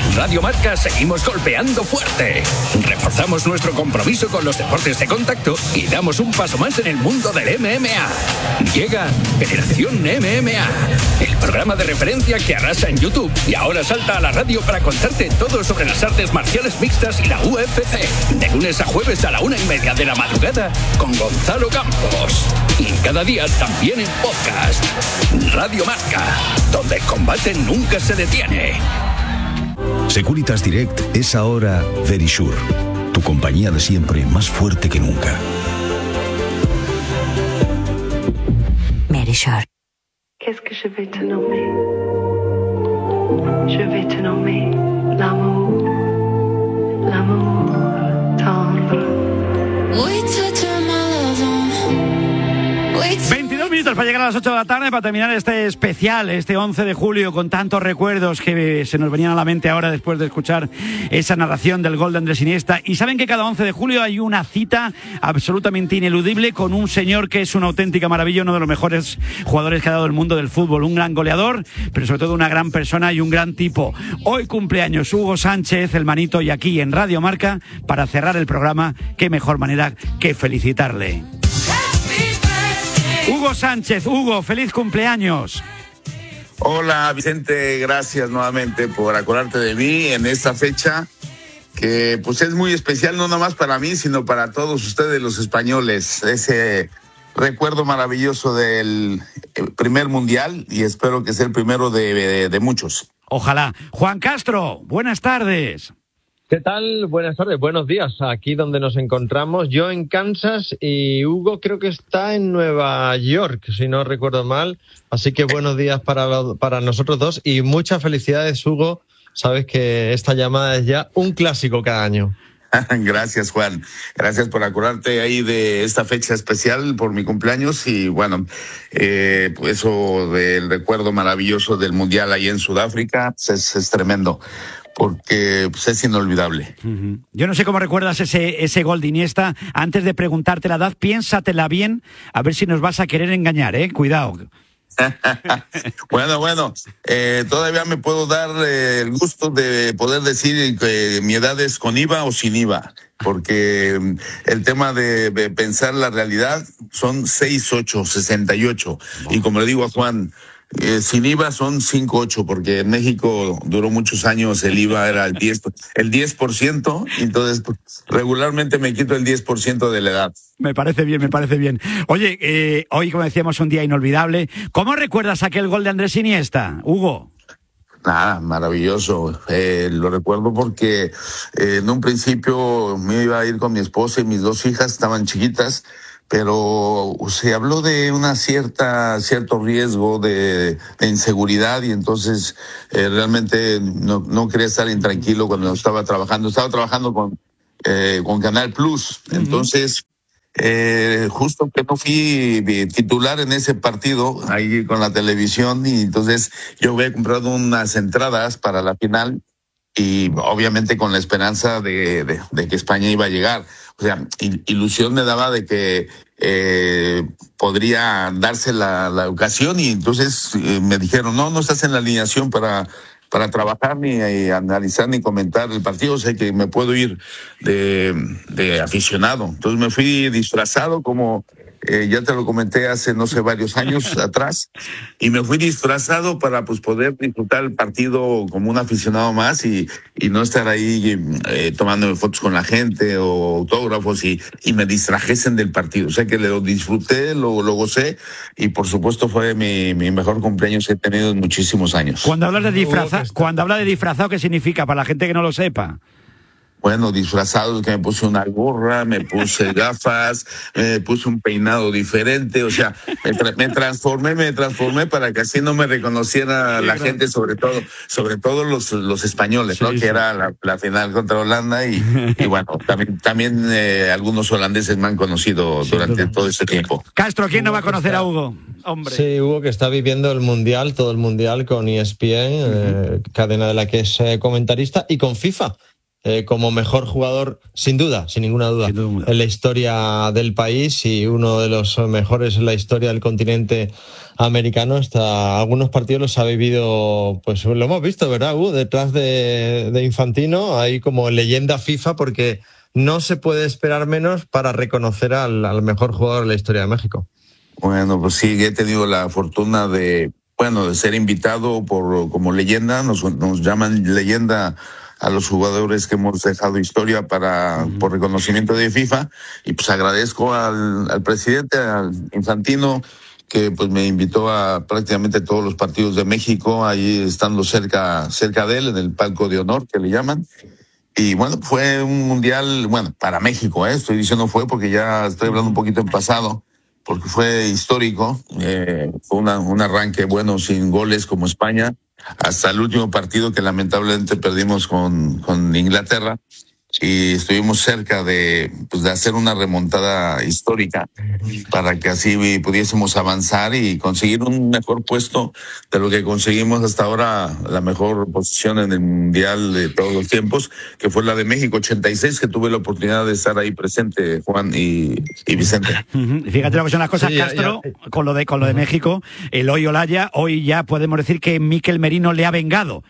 En Radio Marca seguimos golpeando fuerte. Reforzamos nuestro compromiso con los deportes de contacto y damos un paso más en el mundo del MMA. Llega Generación MMA, el programa de referencia que arrasa en YouTube y ahora salta a la radio para contarte todo sobre las artes marciales mixtas y la UFC. De lunes a jueves a la 1:30 de la madrugada con Gonzalo Campos. Y cada día también en podcast. Radio Marca, donde el combate nunca se detiene. Securitas Direct es ahora Verisure, tu compañía de siempre más fuerte que nunca. Verisure. Qu'est-ce que je vais te nommer? Je vais te nommer l'amour, l'amour tendre. 22 minutos para llegar a las 8 de la tarde, para terminar este especial, este 11 de julio, con tantos recuerdos que se nos venían a la mente ahora después de escuchar esa narración del gol de Andrés Iniesta. Y saben que cada 11 de julio hay una cita absolutamente ineludible con un señor que es una auténtica maravilla, uno de los mejores jugadores que ha dado el mundo del fútbol, un gran goleador, pero sobre todo una gran persona y un gran tipo. Hoy cumpleaños Hugo Sánchez, el manito, y aquí en Radio Marca, para cerrar el programa, qué mejor manera que felicitarle. Hugo Sánchez, Hugo, feliz cumpleaños. Hola Vicente, gracias nuevamente por acordarte de mí en esta fecha que pues es muy especial, no nomás para mí, sino para todos ustedes los españoles. Ese recuerdo maravilloso del primer mundial y espero que sea el primero de muchos. Ojalá. Juan Castro, buenas tardes. ¿Qué tal? Buenas tardes, buenos días. Aquí donde nos encontramos, yo en Kansas y Hugo creo que está en Nueva York, si no recuerdo mal. Así que buenos días para nosotros dos y muchas felicidades, Hugo. Sabes que esta llamada es ya un clásico cada año. Gracias, Juan. Gracias por acordarte ahí de esta fecha especial por mi cumpleaños y bueno, pues eso del recuerdo maravilloso del Mundial ahí en Sudáfrica es tremendo. Porque pues, es inolvidable. Yo no sé cómo recuerdas ese gol de Iniesta. Antes de preguntarte la edad, piénsatela bien, a ver si nos vas a querer engañar, cuidado. Bueno, todavía me puedo dar el gusto de poder decir que mi edad es con IVA o sin IVA, porque el tema de pensar la realidad son 6'8", 68, y como le digo a Juan, sin IVA son 5.8, porque en México duró muchos años el IVA era el 10%, entonces pues, regularmente me quito el 10% de la edad. Me parece bien. Oye, hoy, como decíamos, un día inolvidable. ¿Cómo recuerdas aquel gol de Andrés Iniesta, Hugo? Nada, maravilloso. Lo recuerdo porque en un principio me iba a ir con mi esposa y mis dos hijas estaban chiquitas, pero se habló de una cierto riesgo de inseguridad y entonces realmente no quería estar intranquilo cuando estaba trabajando con Canal Plus. Entonces justo que no fui titular en ese partido ahí con la televisión y entonces yo había comprado unas entradas para la final y obviamente con la esperanza de que España iba a llegar. O sea, ilusión me daba de que podría darse la ocasión y entonces me dijeron, no estás en la alineación para trabajar ni analizar ni comentar el partido, o sea que me puedo ir de aficionado. Entonces me fui disfrazado como... ya te lo comenté hace, no sé, varios años atrás, y me fui disfrazado para pues poder disfrutar el partido como un aficionado más y no estar ahí tomando fotos con la gente o autógrafos y me distrajesen del partido. O sea que lo disfruté, lo gocé y por supuesto fue mi mejor cumpleaños que he tenido en muchísimos años. Cuando habla de disfrazado, ¿qué significa para la gente que no lo sepa? Bueno, disfrazado, que me puse una gorra, me puse gafas, me puse un peinado diferente, o sea, me transformé para que así no me reconociera la gente, sobre todo los españoles, ¿no? Sí. Que era la final contra Holanda y bueno, también algunos holandeses me han conocido durante todo este tiempo. Castro, ¿quién no va a conocer a Hugo? Hombre. Sí, Hugo, que está viviendo el Mundial, todo el Mundial con ESPN, cadena de la que es comentarista, y con FIFA. como mejor jugador, sin ninguna duda, en la historia del país y uno de los mejores en la historia del continente americano. Hasta algunos partidos los ha vivido, pues lo hemos visto, ¿verdad, Hugo? Detrás de Infantino, ahí como leyenda FIFA, porque no se puede esperar menos para reconocer al mejor jugador de la historia de México. Bueno, pues sí, he tenido la fortuna de ser invitado como leyenda. Nos llaman leyenda a los jugadores que hemos dejado historia por reconocimiento de FIFA, y pues agradezco al presidente, al Infantino, que pues me invitó a prácticamente todos los partidos de México, ahí estando cerca de él, en el palco de honor, que le llaman. Y bueno, fue un mundial, para México, estoy diciendo fue porque ya estoy hablando un poquito en pasado, porque fue histórico, fue un arranque bueno, sin goles como España, hasta el último partido que lamentablemente perdimos con Inglaterra, y estuvimos cerca de hacer una remontada histórica para que así pudiésemos avanzar y conseguir un mejor puesto de lo que conseguimos hasta ahora, la mejor posición en el Mundial de todos los tiempos, que fue la de México 86, que tuve la oportunidad de estar ahí presente, Juan y Vicente. Fíjate lo que son las cosas, sí, Castro, ya. Con lo de México, Eloy Olaya, hoy ya podemos decir que Mikel Merino le ha vengado.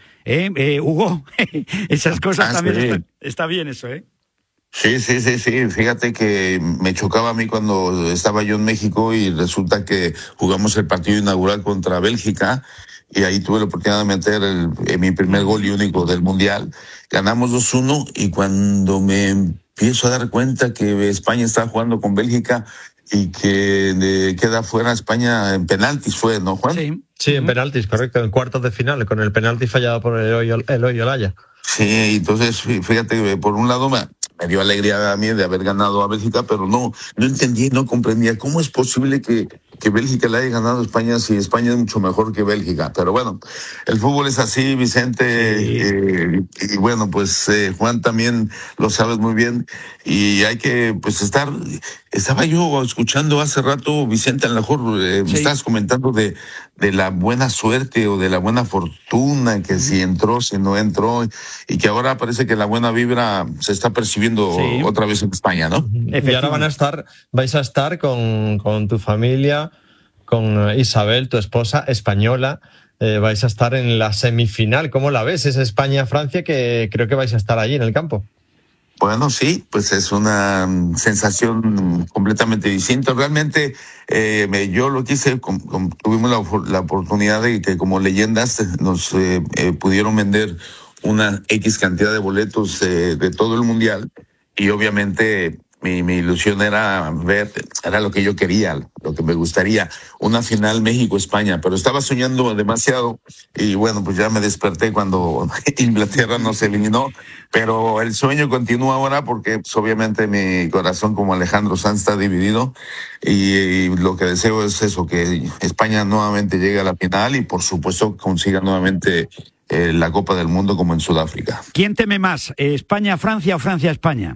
Hugo, esas cosas también sí. Está bien eso, ¿eh? Sí. Fíjate que me chocaba a mí cuando estaba yo en México y resulta que jugamos el partido inaugural contra Bélgica y ahí tuve la oportunidad de meter mi primer gol y único del Mundial. Ganamos 2-1 y cuando me empiezo a dar cuenta que España estaba jugando con Bélgica y que queda fuera España en penaltis, fue, ¿no, Juan? Sí, en penaltis, correcto, en cuartos de final, con el penalti fallado por Eloy Olaya. Sí, entonces fíjate que por un lado me dio alegría a mí de haber ganado a Bélgica, pero no entendí, no comprendía cómo es posible que Bélgica le haya ganado a España si España es mucho mejor que Bélgica. Pero bueno, el fútbol es así, Vicente, sí. Y bueno, pues Juan también lo sabes muy bien, y hay que estaba yo escuchando hace rato, Vicente, a lo mejor me estabas comentando de la buena suerte o de la buena fortuna, que si entró, si no entró, y que ahora parece que la buena vibra se está percibiendo otra vez en España, ¿no? Y ahora vais a estar con tu familia, con Isabel, tu esposa española, vais a estar en la semifinal. ¿Cómo la ves? Es España-Francia, que creo que vais a estar allí en el campo. Bueno, sí, pues es una sensación completamente distinta. Realmente yo lo quise, tuvimos la oportunidad de que como leyendas nos pudieron vender una X cantidad de boletos de todo el Mundial, y obviamente mi ilusión era lo que yo quería, lo que me gustaría, una final México-España, pero estaba soñando demasiado y bueno, pues ya me desperté cuando Inglaterra nos eliminó, pero el sueño continúa ahora porque pues, obviamente mi corazón como Alejandro Sanz está dividido y lo que deseo es eso, que España nuevamente llegue a la final y por supuesto consiga nuevamente la Copa del Mundo como en Sudáfrica. ¿Quién teme más, España-Francia o Francia-España?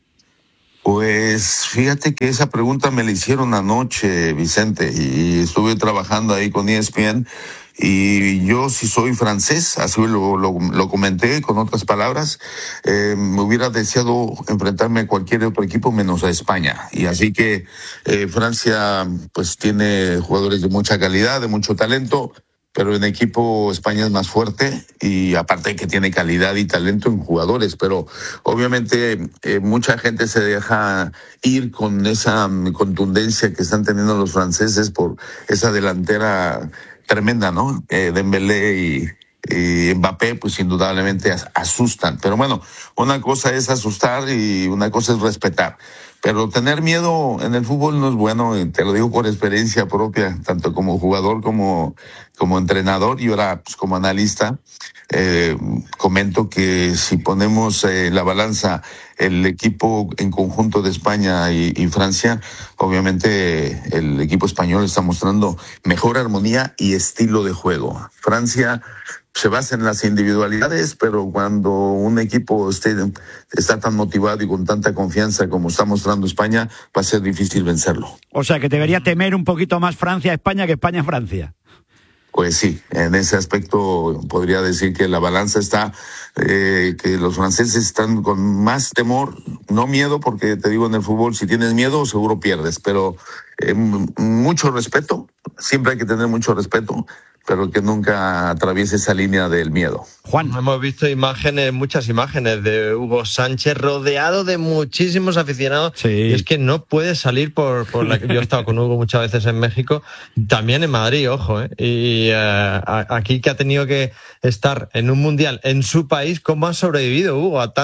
Pues fíjate que esa pregunta me la hicieron anoche, Vicente, y estuve trabajando ahí con ESPN, y yo sí soy francés, así lo comenté con otras palabras, me hubiera deseado enfrentarme a cualquier otro equipo menos a España, y así que Francia pues tiene jugadores de mucha calidad, de mucho talento, pero en equipo España es más fuerte y aparte que tiene calidad y talento en jugadores, pero obviamente mucha gente se deja ir con esa contundencia que están teniendo los franceses por esa delantera tremenda, ¿no? Dembélé y Mbappé, pues indudablemente asustan, pero bueno, una cosa es asustar y una cosa es respetar. Pero tener miedo en el fútbol no es bueno, y te lo digo por experiencia propia, tanto como jugador como entrenador y ahora pues, como analista. Comento que si ponemos la balanza el equipo en conjunto de España y Francia, obviamente el equipo español está mostrando mejor armonía y estilo de juego. Francia se basa en las individualidades, pero cuando un equipo está tan motivado y con tanta confianza como está mostrando España, va a ser difícil vencerlo. O sea, que debería temer un poquito más Francia-España que España-Francia. pues sí, en ese aspecto podría decir que la balanza está, que los franceses están con más temor, no miedo, porque te digo, en el fútbol, si tienes miedo, seguro pierdes, pero mucho respeto, siempre hay que tener mucho respeto, pero que nunca atraviese esa línea del miedo. Juan, hemos visto muchas imágenes de Hugo Sánchez rodeado de muchísimos aficionados. Sí. Y es que no puede salir por la... Yo he estado con Hugo muchas veces en México, también en Madrid, ojo, y aquí que ha tenido que estar en un mundial en su país. ¿Cómo ha sobrevivido Hugo a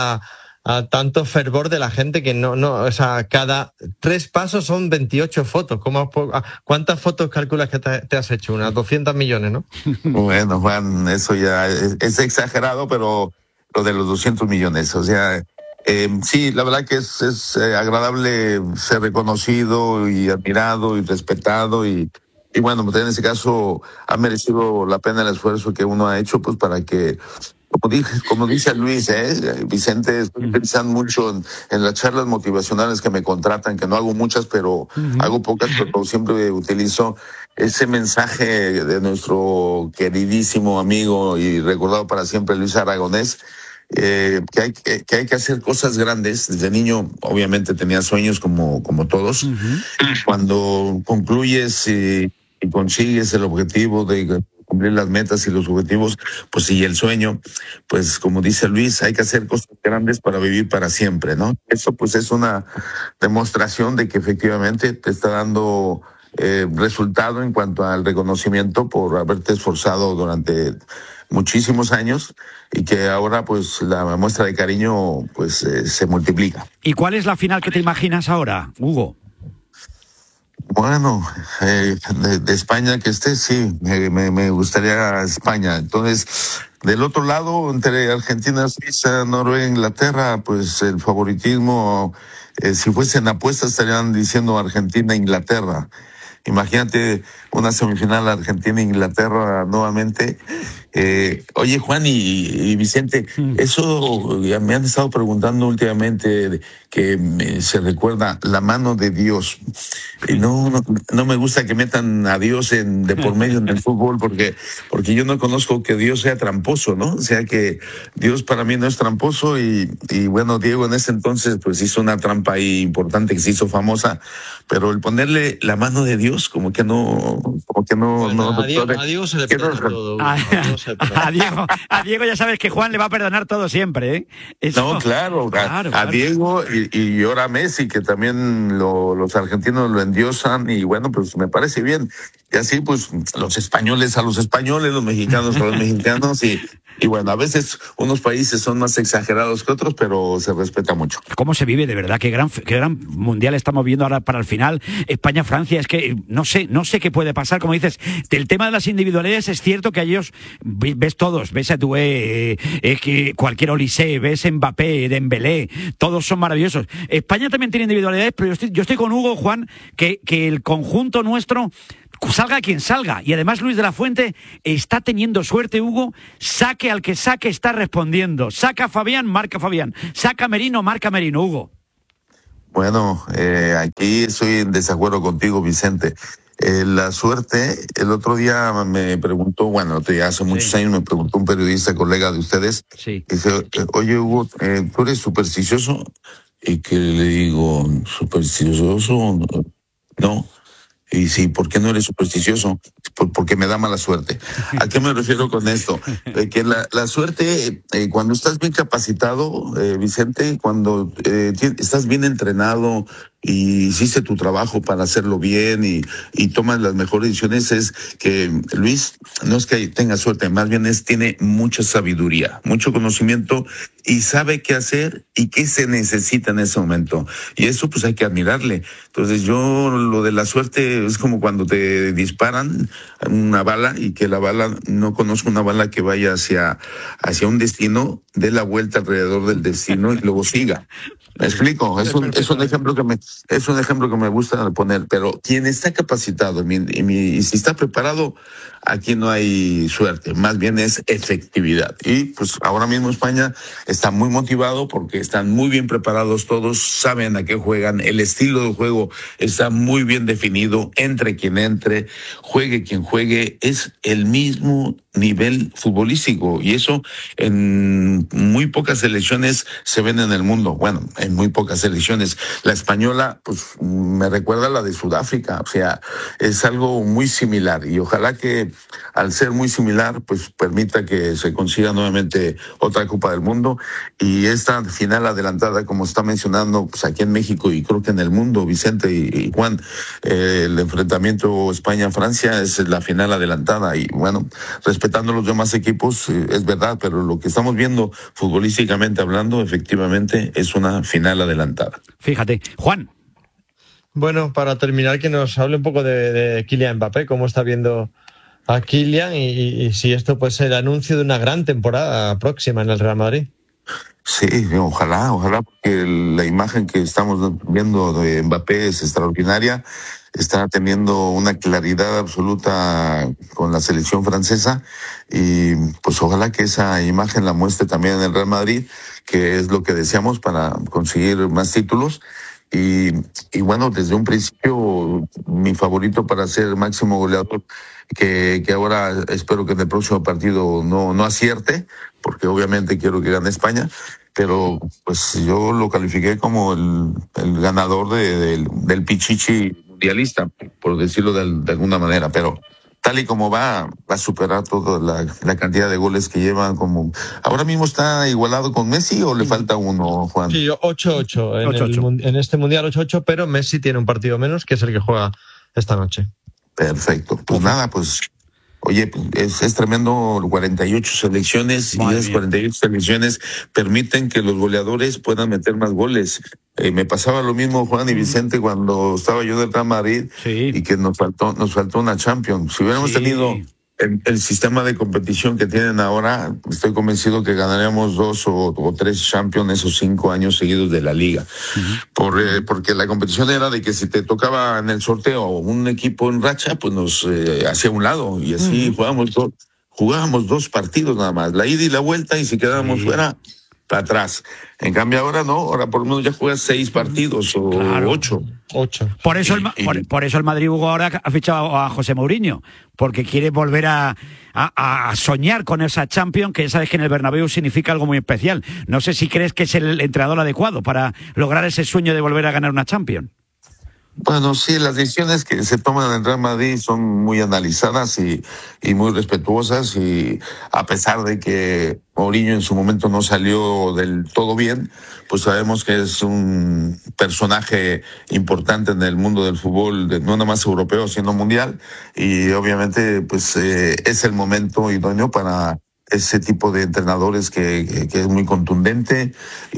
tanto fervor de la gente que no, o sea, cada 3 pasos son 28 fotos? ¿Cuántas fotos calculas que te has hecho? Unas 200 millones, ¿no? Bueno, Juan, eso ya es exagerado, pero lo de los 200 millones, o sea, sí, la verdad que es agradable ser reconocido y admirado y respetado y bueno, pues en ese caso ha merecido la pena el esfuerzo que uno ha hecho, pues para que, como dice Luis, Vicente, estoy pensando mucho en las charlas motivacionales que me contratan, que no hago muchas, pero hago pocas, pero siempre utilizo ese mensaje de nuestro queridísimo amigo y recordado para siempre Luis Aragonés, que hay que hacer cosas grandes. Desde niño, obviamente, tenía sueños como todos. Cuando concluyes y consigues el objetivo de cumplir las metas y los objetivos, pues y el sueño, pues como dice Luis, hay que hacer cosas grandes para vivir para siempre, ¿no? Eso pues es una demostración de que efectivamente te está dando resultado en cuanto al reconocimiento por haberte esforzado durante muchísimos años y que ahora pues la muestra de cariño pues se multiplica. ¿Y cuál es la final que te imaginas ahora, Hugo? Bueno, de España que esté, sí, me gustaría España. Entonces, del otro lado, entre Argentina, Suiza, Noruega, Inglaterra, pues el favoritismo, si fuesen apuestas, estarían diciendo Argentina, Inglaterra. Imagínate una semifinal Argentina-Inglaterra nuevamente. Oye, Juan y Vicente, eso ya me han estado preguntando últimamente, que se recuerda la mano de Dios. Y no me gusta que metan a Dios de por medio en el fútbol, porque yo no conozco que Dios sea tramposo, ¿no? O sea que Dios para mí no es tramposo y bueno, Diego en ese entonces pues hizo una trampa ahí importante que se hizo famosa, pero el ponerle la mano de Dios como que no. Bueno, a Diego se le perdona todo. A Diego ya sabes que Juan le va a perdonar todo siempre, ¿eh? Eso, no, claro. A Diego y ahora a Messi, que también los argentinos lo endiosan y bueno, pues me parece bien. Y así pues los españoles a los españoles, los mexicanos a los mexicanos y bueno, a veces unos países son más exagerados que otros, pero se respeta mucho. ¿Cómo se vive de verdad? Qué gran mundial estamos viendo ahora para el final. España-Francia, es que no sé qué puede pasar. Como dices, del tema de las individualidades es cierto que a ellos ves todos, ves a Doué, cualquier Olise, ves Mbappé, Dembélé, todos son maravillosos. España también tiene individualidades, pero yo estoy con Hugo, Juan, que el conjunto nuestro salga quien salga, y además Luis de la Fuente está teniendo suerte, Hugo, saque al que saque está respondiendo, saca a Fabián, marca Fabián, saca a Merino, marca Merino, Hugo. Bueno, aquí estoy en desacuerdo contigo, Vicente. La suerte, el otro día me preguntó, hace muchos años me preguntó un periodista, colega de ustedes, dice, oye Hugo, ¿tú eres supersticioso? Y que le digo, ¿supersticioso? No. Y sí, ¿por qué no eres supersticioso? Porque me da mala suerte. ¿A qué me refiero con esto? Que la suerte, cuando estás bien capacitado, Vicente, cuando estás bien entrenado y hiciste tu trabajo para hacerlo bien y tomas las mejores decisiones, es que Luis no es que tenga suerte, más bien tiene mucha sabiduría, mucho conocimiento y sabe qué hacer y qué se necesita en ese momento. Y eso pues hay que admirarle. Entonces lo de la suerte es como cuando te disparan una bala y que la bala, no conozco una bala que vaya hacia un destino, dé la vuelta alrededor del destino y luego siga. ¿Me explico? Es un ejemplo que me gusta poner, pero quien está capacitado y si está preparado, aquí no hay suerte, más bien es efectividad. Y pues ahora mismo España está muy motivado porque están muy bien preparados todos, saben a qué juegan, el estilo de juego está muy bien definido, entre quien entre, juegue quien juegue, es el mismo nivel futbolístico, y eso en muy pocas selecciones se ven en el mundo. Bueno, en muy pocas selecciones. La española, pues me recuerda a la de Sudáfrica, o sea, es algo muy similar, y ojalá que al ser muy similar, pues permita que se consiga nuevamente otra Copa del Mundo, y esta final adelantada, como está mencionando, pues aquí en México y creo que en el mundo, Vicente y Juan, el enfrentamiento España-Francia es la final adelantada, y bueno, respetando los demás equipos, es verdad, pero lo que estamos viendo futbolísticamente hablando, efectivamente, es una final adelantada. Fíjate, Juan. Bueno, para terminar, que nos hable un poco de Kylian Mbappé, cómo está viendo a Kylian y si esto puede ser el anuncio de una gran temporada próxima en el Real Madrid. Sí, ojalá, porque la imagen que estamos viendo de Mbappé es extraordinaria. Está teniendo una claridad absoluta con la selección francesa, y pues ojalá que esa imagen la muestre también en el Real Madrid, que es lo que deseamos para conseguir más títulos. Y bueno, desde un principio mi favorito para ser máximo goleador, que ahora espero que en el próximo partido no acierte, porque obviamente quiero que gane España, pero pues yo lo califiqué como el ganador del Pichichi mundialista, por decirlo de alguna manera, pero tal y como va a superar toda la cantidad de goles que lleva. Como ahora mismo está igualado con Messi, ¿o le falta uno, Juan? Sí, 8-8 en este mundial, 8-8, pero Messi tiene un partido menos, que es el que juega esta noche. Perfecto, pues nada, pues oye, es tremendo, 48 selecciones, y esas 48 selecciones permiten que los goleadores puedan meter más goles. Me pasaba lo mismo, Juan y Vicente, cuando estaba yo del Real Madrid, sí, y que nos faltó una Champions. Si hubiéramos tenido el sistema de competición que tienen ahora, estoy convencido que ganaríamos 2 o 3 Champions esos 5 años seguidos de la Liga. Porque la competición era de que si te tocaba en el sorteo un equipo en racha, pues nos hacía un lado, y así jugábamos 2 partidos nada más, la ida y la vuelta, y si quedábamos fuera, para atrás. En cambio ahora no, ahora por lo menos ya juegas 6 partidos o 8. Por eso el Madrid, Hugo, ahora ha fichado a José Mourinho, porque quiere volver a soñar con esa Champions, que ya sabes que en el Bernabéu significa algo muy especial. No sé si crees que es el entrenador adecuado para lograr ese sueño de volver a ganar una Champions. Bueno, sí, las decisiones que se toman en el Real Madrid son muy analizadas y muy respetuosas, y a pesar de que Mourinho en su momento no salió del todo bien, pues sabemos que es un personaje importante en el mundo del fútbol, no nada más europeo, sino mundial, y obviamente pues es el momento idóneo para ese tipo de entrenadores que es muy contundente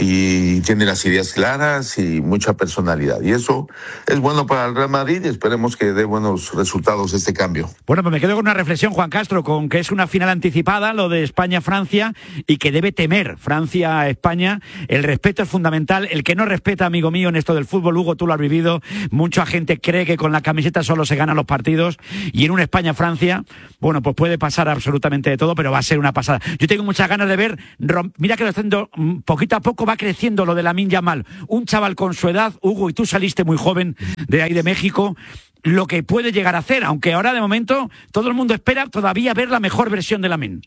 y tiene las ideas claras y mucha personalidad. Y eso es bueno para el Real Madrid, y esperemos que dé buenos resultados este cambio. Bueno, pues me quedo con una reflexión, Juan Castro, con que es una final anticipada, lo de España-Francia, y que debe temer Francia-España. El respeto es fundamental. El que no respeta, amigo mío, en esto del fútbol, Hugo, tú lo has vivido, mucha gente cree que con la camiseta solo se ganan los partidos, y en una España-Francia, bueno, pues puede pasar absolutamente de todo, pero va a ser una pasada. Yo tengo muchas ganas de ver, mira que lo está haciendo, poquito a poco va creciendo lo de Lamine Yamal, un chaval con su edad, Hugo, y tú saliste muy joven de ahí de México, lo que puede llegar a hacer, aunque ahora de momento todo el mundo espera todavía ver la mejor versión de Lamine.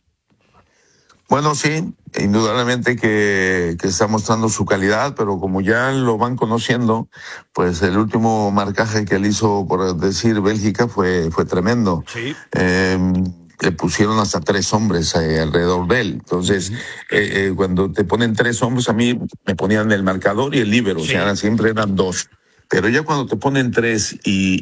Bueno, sí, indudablemente que está mostrando su calidad, pero como ya lo van conociendo, pues el último marcaje que él hizo, por decir, Bélgica, fue tremendo. Sí. Le pusieron hasta 3 hombres alrededor de él. Entonces, cuando te ponen 3 hombres, a mí me ponían el marcador y el líbero, o sea, siempre eran 2. Pero ya cuando te ponen 3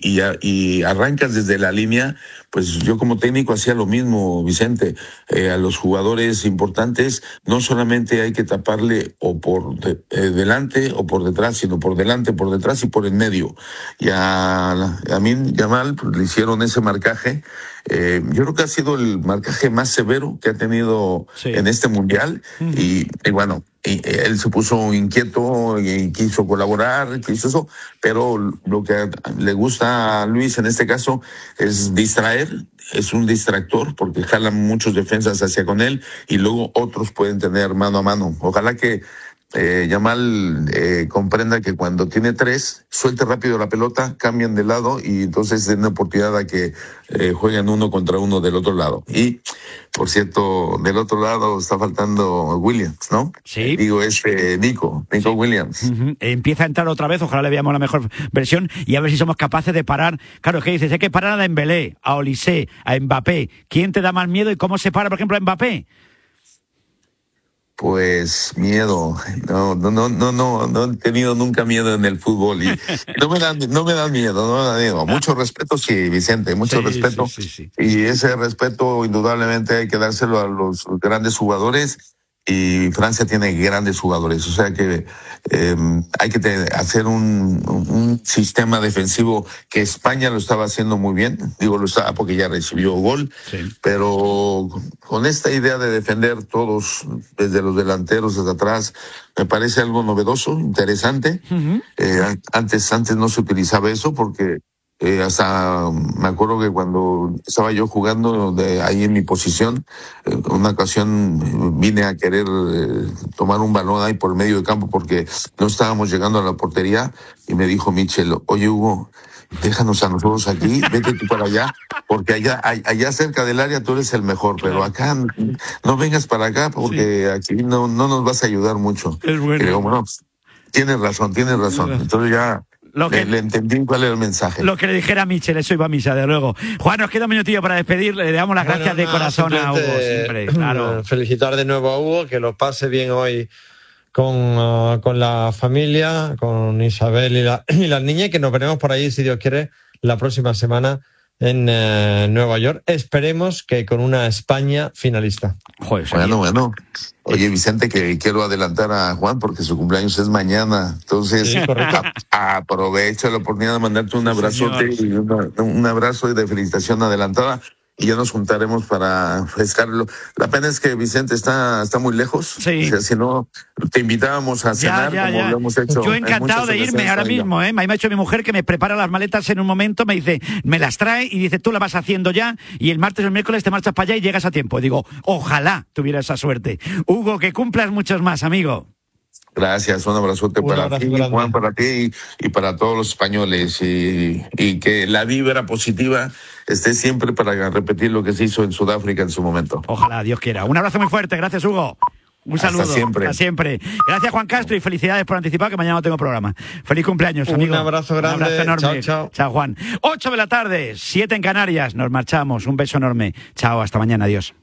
y arrancas desde la línea, pues yo como técnico hacía lo mismo, Vicente. A los jugadores importantes no solamente hay que taparle o por delante o por detrás, sino por delante, por detrás y por en medio. Y a Lamine Yamal pues, le hicieron ese marcaje. Yo creo que ha sido el marcaje más severo que ha tenido en este mundial. Y bueno, él se puso inquieto y quiso colaborar, quiso eso, pero lo que le gusta a Luis en este caso es distraer, es un distractor porque jalan muchos defensas hacia con él y luego otros pueden tener mano a mano. Ojalá que Yamal comprenda que cuando tiene 3, suelte rápido la pelota, cambian de lado y entonces den una oportunidad a que jueguen 1 contra 1 del otro lado. Y, por cierto, del otro lado está faltando Williams, ¿no? Sí. Digo, Nico sí. Williams. Uh-huh. Empieza a entrar otra vez, ojalá le veamos la mejor versión y a ver si somos capaces de parar. Claro, es que dices, hay que parar a Dembélé, a Olise, a Mbappé. ¿Quién te da más miedo y cómo se para, por ejemplo, a Mbappé? Pues miedo, no he tenido nunca miedo en el fútbol y no me dan miedo. Mucho respeto, sí, Vicente, mucho respeto. Sí. Y ese respeto indudablemente hay que dárselo a los grandes jugadores y Francia tiene grandes jugadores, o sea que hay que hacer un sistema defensivo que España lo estaba haciendo muy bien, digo lo estaba porque ya recibió gol, sí. Pero con esta idea de defender todos desde los delanteros hasta atrás me parece algo novedoso, interesante. Uh-huh. Antes no se utilizaba eso porque hasta me acuerdo que cuando estaba yo jugando ahí en mi posición, una ocasión vine a querer tomar un balón ahí por el medio de campo porque no estábamos llegando a la portería y me dijo Michel, oye Hugo, déjanos a nosotros aquí, vete tú para allá, porque allá cerca del área tú eres el mejor, pero acá no vengas para acá porque aquí no nos vas a ayudar mucho. Es bueno. Y digo, bueno, tienes razón. Entonces ya le entendí cuál era el mensaje. Lo que le dijera a Michel, eso iba a misa, de luego. Juan, nos queda un minutillo para despedir. Le damos las gracias de corazón a Hugo siempre. Claro. Felicitar de nuevo a Hugo, que lo pase bien hoy con la familia, con Isabel y las niñas, y que nos veremos por ahí, si Dios quiere, la próxima semana en Nueva York. Esperemos que con una España finalista. Joder, bueno. Oye, Vicente, que quiero adelantar a Juan porque su cumpleaños es mañana. Entonces, sí, aprovecha la oportunidad de mandarte un abrazote y un abrazo de felicitación adelantada. Y ya nos juntaremos para festejarlo. La pena es que Vicente está muy lejos. Sí. O sea, si no, te invitábamos a cenar como lo hemos hecho. Yo encantado de irme ahora mismo, Me ha hecho mi mujer que me prepara las maletas en un momento, me dice, me las trae y dice, tú las vas haciendo ya y el martes o el miércoles te marchas para allá y llegas a tiempo. Y digo, ojalá tuviera esa suerte. Hugo, que cumplas muchos más, amigo. Gracias, un abrazote para ti, Juan, para ti y para todos los españoles y que la vibra positiva esté siempre para repetir lo que se hizo en Sudáfrica en su momento. Ojalá, Dios quiera. Un abrazo muy fuerte, gracias Hugo. Un saludo. Hasta siempre. Gracias Juan Castro y felicidades por anticipado que mañana no tengo programa. Feliz cumpleaños, amigo. Un abrazo grande. Un abrazo enorme. Chao. Juan. 8 de la tarde, 7 en Canarias. Nos marchamos. Un beso enorme. Chao, hasta mañana. Adiós.